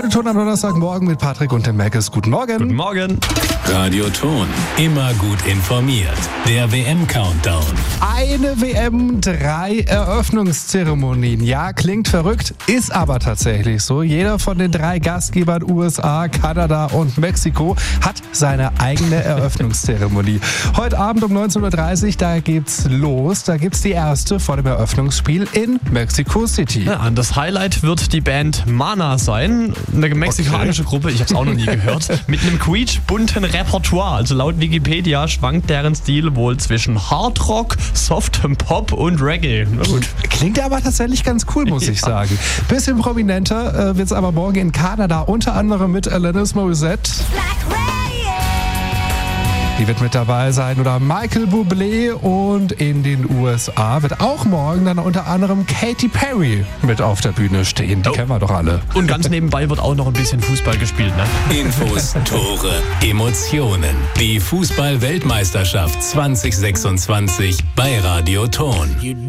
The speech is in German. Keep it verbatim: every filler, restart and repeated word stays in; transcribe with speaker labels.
Speaker 1: Radioton am Donnerstagmorgen mit Patrick und dem Mackes. Guten Morgen.
Speaker 2: Guten Morgen.
Speaker 3: Radioton. Immer gut informiert. Der W M-Countdown.
Speaker 1: Eine W M, drei Eröffnungszeremonien. Ja, klingt verrückt, ist aber tatsächlich so. Jeder von den drei Gastgebern U S A, Kanada und Mexiko hat seine eigene Eröffnungszeremonie. Heute Abend um neunzehn Uhr dreißig, da geht's los. Da gibt's die erste vor dem Eröffnungsspiel in Mexico City.
Speaker 2: Ja, das Highlight wird die Band Mana sein. Eine mexikanische okay. Gruppe, ich habe es auch noch nie gehört. Mit einem quietschbunten Repertoire. Also laut Wikipedia schwankt deren Stil wohl zwischen Hardrock, Softem Pop und Reggae. Na gut.
Speaker 1: Klingt aber tatsächlich ganz cool, muss ja. ich sagen. Bisschen prominenter äh, wird es aber morgen in Kanada, unter anderem mit Alanis Morissette. Die wird mit dabei sein. Oder Michael Bublé. Und in den U S A wird auch morgen dann unter anderem Katy Perry mit auf der Bühne stehen. Die oh. kennen wir doch alle.
Speaker 2: Und ganz nebenbei wird auch noch ein bisschen Fußball gespielt, ne?
Speaker 3: Infos, Tore, Emotionen. Die Fußball-Weltmeisterschaft zwanzig sechsundzwanzig bei Radioton.